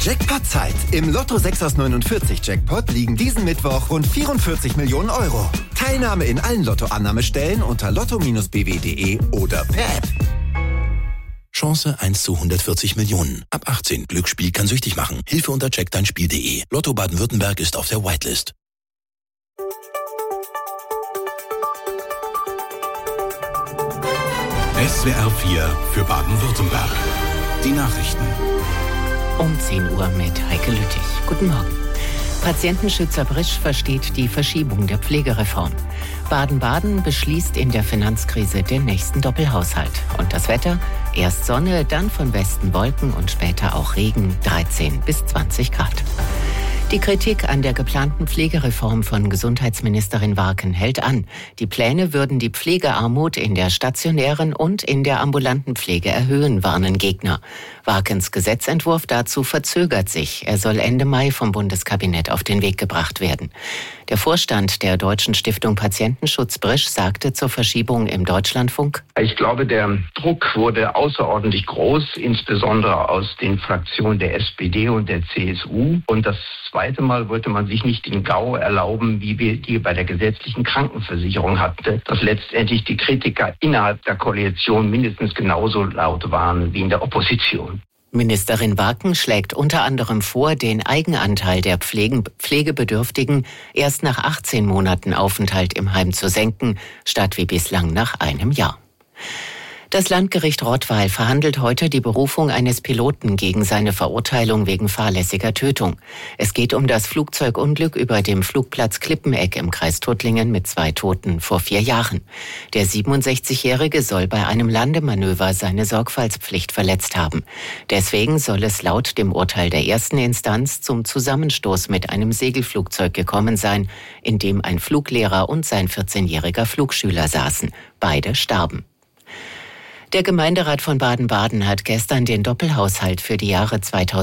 Jackpot-Zeit. Im Lotto 6 aus 49 Jackpot liegen diesen Mittwoch rund 44 Millionen Euro. Teilnahme in allen Lottoannahmestellen unter lotto-bw.de oder per App. Chance 1 zu 140 Millionen. Ab 18. Glücksspiel kann süchtig machen. Hilfe unter checkdeinspiel.de. Lotto Baden-Württemberg ist auf der Whitelist. SWR 4 für Baden-Württemberg. Die Nachrichten. Um 10 Uhr mit Heike Lüttich. Guten Morgen. Patientenschützer Brisch versteht die Verschiebung der Pflegereform. Baden-Baden beschließt in der Finanzkrise den nächsten Doppelhaushalt. Und das Wetter? Erst Sonne, dann von Westen Wolken und später auch Regen, 13 bis 20 Grad. Die Kritik an der geplanten Pflegereform von Gesundheitsministerin Warken hält an. Die Pläne würden die Pflegearmut in der stationären und in der ambulanten Pflege erhöhen, warnen Gegner. Warkens Gesetzentwurf dazu verzögert sich. Er soll Ende Mai vom Bundeskabinett auf den Weg gebracht werden. Der Vorstand der Deutschen Stiftung Patientenschutz Brisch sagte zur Verschiebung im Deutschlandfunk: Ich glaube, der Druck wurde außerordentlich groß, insbesondere aus den Fraktionen der SPD und der CSU. Und das zweite Mal wollte man sich nicht den GAU erlauben, wie wir die bei der gesetzlichen Krankenversicherung hatten, dass letztendlich die Kritiker innerhalb der Koalition mindestens genauso laut waren wie in der Opposition. Ministerin Warken schlägt unter anderem vor, den Eigenanteil der Pflegebedürftigen erst nach 18 Monaten Aufenthalt im Heim zu senken, statt wie bislang nach einem Jahr. Das Landgericht Rottweil verhandelt heute die Berufung eines Piloten gegen seine Verurteilung wegen fahrlässiger Tötung. Es geht um das Flugzeugunglück über dem Flugplatz Klippeneck im Kreis Tuttlingen mit 2 Toten vor 4 Jahren. Der 67-Jährige soll bei einem Landemanöver seine Sorgfaltspflicht verletzt haben. Deswegen soll es laut dem Urteil der ersten Instanz zum Zusammenstoß mit einem Segelflugzeug gekommen sein, in dem ein Fluglehrer und sein 14-jähriger Flugschüler saßen. Beide starben. Der Gemeinderat von Baden-Baden hat gestern den Doppelhaushalt für die Jahre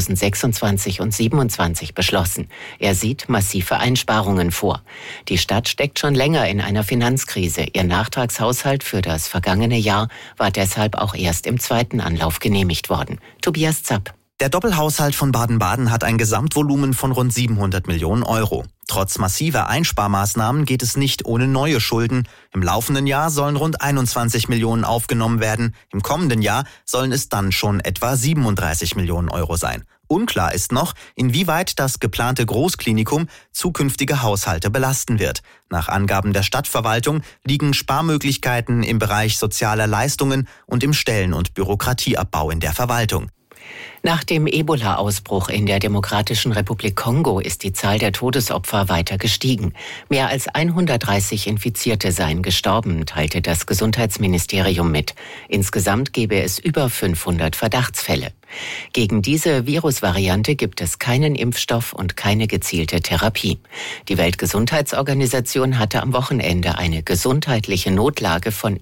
2026 und 2027 beschlossen. Er sieht massive Einsparungen vor. Die Stadt steckt schon länger in einer Finanzkrise. Ihr Nachtragshaushalt für das vergangene Jahr war deshalb auch erst im 2. Anlauf genehmigt worden. Tobias Zapp. Der Doppelhaushalt von Baden-Baden hat ein Gesamtvolumen von rund 700 Millionen Euro. Trotz massiver Einsparmaßnahmen geht es nicht ohne neue Schulden. Im laufenden Jahr sollen rund 21 Millionen aufgenommen werden. Im kommenden Jahr sollen es dann schon etwa 37 Millionen Euro sein. Unklar ist noch, inwieweit das geplante Großklinikum zukünftige Haushalte belasten wird. Nach Angaben der Stadtverwaltung liegen Sparmöglichkeiten im Bereich sozialer Leistungen und im Stellen- und Bürokratieabbau in der Verwaltung. Nach dem Ebola-Ausbruch in der Demokratischen Republik Kongo ist die Zahl der Todesopfer weiter gestiegen. Mehr als 130 Infizierte seien gestorben, teilte das Gesundheitsministerium mit. Insgesamt gebe es über 500 Verdachtsfälle. Gegen diese Virusvariante gibt es keinen Impfstoff und keine gezielte Therapie. Die Weltgesundheitsorganisation hatte am Wochenende eine gesundheitliche Notlage von